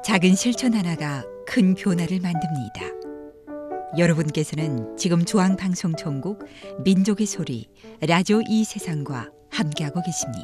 작은 실천 하나가 큰 변화를 만듭니다. 여러분께서는 지금 중앙방송총국 민족의 소리 라디오 이 세상과 함께하고 계십니다.